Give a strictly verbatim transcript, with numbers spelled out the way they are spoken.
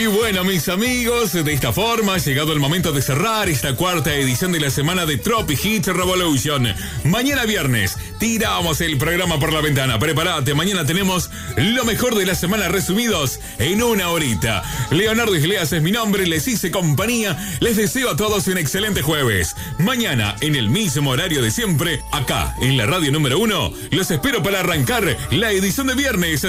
Y bueno, mis amigos, de esta forma ha llegado el momento de cerrar esta cuarta edición de la semana de Tropic Hits Revolution. Mañana viernes tiramos el programa por la ventana. Prepárate, mañana tenemos lo mejor de la semana resumidos en una horita. Leonardo Isleas es mi nombre, les hice compañía. Les deseo a todos un excelente jueves. Mañana, en el mismo horario de siempre, acá en la radio número uno, los espero para arrancar la edición de viernes